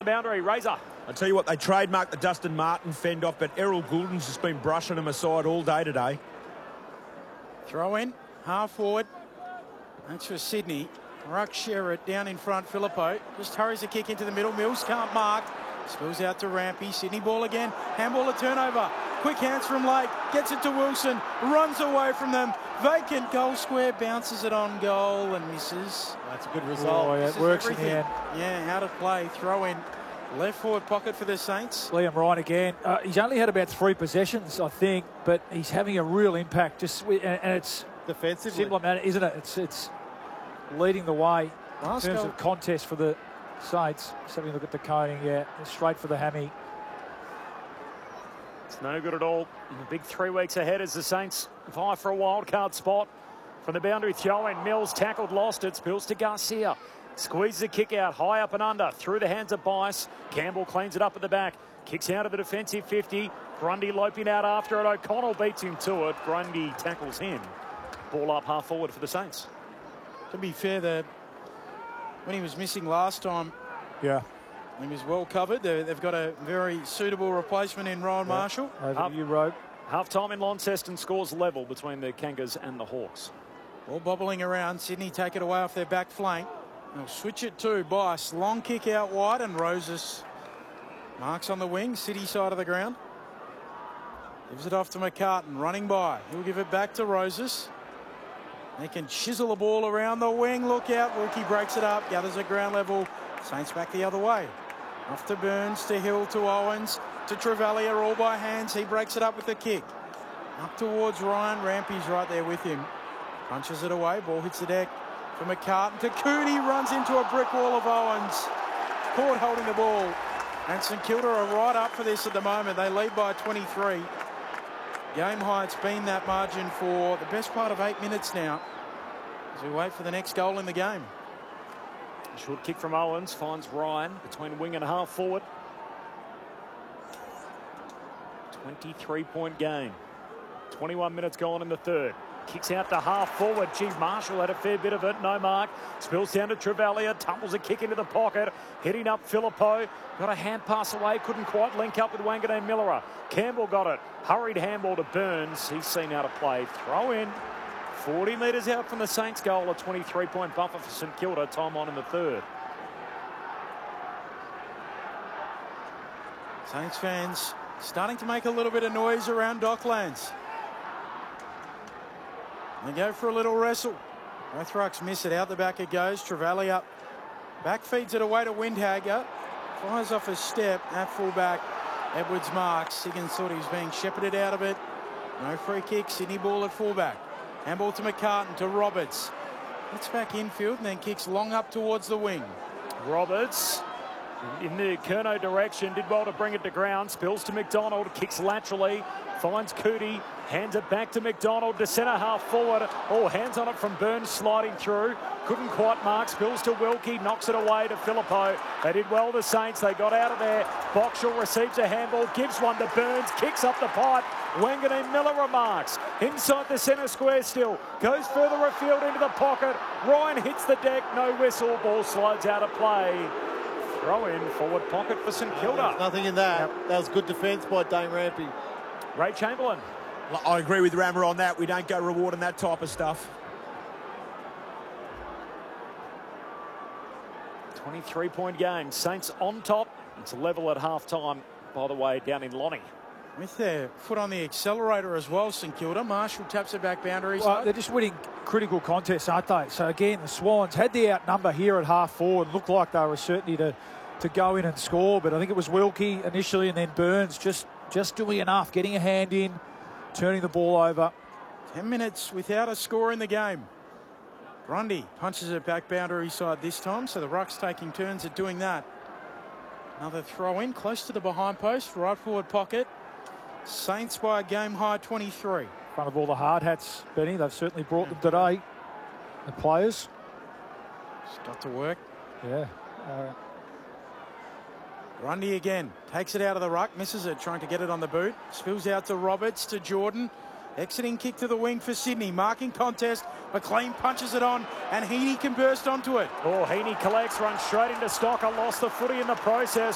boundary. Razor. I tell you what, they trademarked the Dustin Martin fend off, but Errol Goulding's just been brushing him aside all day today. Throw in, half forward. That's for Sydney. Ruck Sherritt down in front. Filippo just hurries the kick into the middle. Mills can't mark. Spills out to Rampy. Sydney ball again. Handball, a turnover. Quick hands from Lake. Gets it to Wilson. Runs away from them. Vacant goal square. Bounces it on goal and misses. That's a good result. Oh, yeah, it works in the end. Yeah, out of play. Throw in. Left forward pocket for the Saints. Liam Ryan again. He's only had about 3 possessions, I think, but he's having a real impact. And it's defensively, simple, man, isn't it? It's leading the way in terms of contest for the Saints. Just having a look at the coding, yeah, straight for the hammy. It's no good at all. In the big 3 weeks ahead as the Saints vie for a wild card spot. From the boundary throw in, Mills tackled, lost it, spills to Garcia. Squeezes the kick out, high up and under, through the hands of Bice. Campbell cleans it up at the back. Kicks out of the defensive 50. Grundy loping out after it. O'Connell beats him to it. Grundy tackles him. Ball up half forward for the Saints. To be fair, when he was missing last time, yeah, he was well covered. They've got a very suitable replacement in Ryan Marshall. Over to you, Rope. Half-time in Launceston, scores level between the Kangas and the Hawks. All bobbling around. Sydney take it away off their back flank. They'll switch it to Bice. Long kick out wide and Roses marks on the wing, City side of the ground. Gives it off to McCartan, running by. He'll give it back to Roses. They can chisel the ball around the wing. Look out. Wilkie breaks it up. Gathers at ground level. Saints back the other way. Off to Burns, to Hill, to Owens, to Travalia, all by hands. He breaks it up with the kick. Up towards Ryan. Rampy's right there with him. Punches it away. Ball hits the deck for McCartan. To Cooney. Runs into a brick wall of Owens. Caught holding the ball. And St Kilda are right up for this at the moment. They lead by 23. Game high, it's been that margin for the best part of 8 minutes now as we wait for the next goal in the game. A short kick from Owens finds Ryan between wing and half forward. 23-point game. 21 minutes gone in the third. Kicks out to half forward. Gee, Marshall had a fair bit of it. No mark. Spills down to Travalia. Tumbles a kick into the pocket. Hitting up Filippo. Got a hand pass away. Couldn't quite link up with Wanganeen Millerer. Campbell got it. Hurried handball to Burns. He's seen out of play. Throw in. 40 metres out from the Saints goal. A 23-point buffer for St Kilda. Time on in the third. Saints fans starting to make a little bit of noise around Docklands. They go for a little wrestle. Both rucks miss it. Out the back it goes. Travalia back feeds it away to Windhager. Fires off a step at fullback. Edwards marks. Higgins thought he was being shepherded out of it. No free kick. Sydney ball at fullback. Handball to McCartan, to Roberts. Gets back infield and then kicks long up towards the wing. Roberts in the Curnow direction. Did well to bring it to ground. Spills to McDonald. Kicks laterally. Finds Cootie. Hands it back to McDonald, to centre half forward. Oh, hands on it from Burns sliding through. Couldn't quite mark. Spills to Wilkie. Knocks it away to Filippo. They did well, the Saints. They got out of there. Boxall receives a handball. Gives one to Burns. Kicks up the pipe. Wanganeen Millerer remarks. Inside the centre square still. Goes further afield into the pocket. Ryan hits the deck. No whistle. Ball slides out of play. Throw in forward pocket for St Kilda. Nothing in that. That was good defence by Dane Rampy. Ray Chamberlain. I agree with Rammer on that. We don't go rewarding that type of stuff. 23-point game. Saints on top. It's level at half-time, by the way, down in Lonnie. With their foot on the accelerator as well, St Kilda. Marshall taps it back boundary side. Well, they're just winning critical contests, aren't they? So, again, the Swans had the outnumber here at half forward. Looked like they were a certainty to go in and score, but I think it was Wilkie initially and then Burns just doing enough, getting a hand in, turning the ball over. 10 minutes without a score in the game. Grundy punches it back boundary side this time, so the ruck's taking turns at doing that. Another throw in, close to the behind post, right forward pocket. Saints by a game high 23. In front of all the hard hats, Benny. They've certainly brought them today, the players. It's got to work. Yeah. Grundy again, takes it out of the ruck, misses it, trying to get it on the boot. Spills out to Roberts, to Jordan. Exiting kick to the wing for Sydney. Marking contest. McLean punches it on, and Heaney can burst onto it. Oh, Heaney collects, runs straight into Stocker, lost the footy in the process.